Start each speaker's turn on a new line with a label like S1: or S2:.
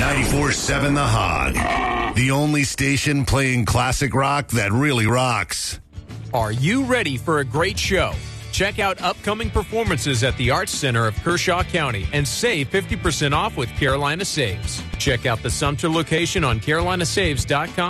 S1: 94.7 The Hog. The only station playing classic rock that really rocks.
S2: Are you ready for a great show? Check out upcoming performances at the Arts Center of Kershaw County and save 50% off with Carolina Saves. Check out the Sumter location on carolinasaves.com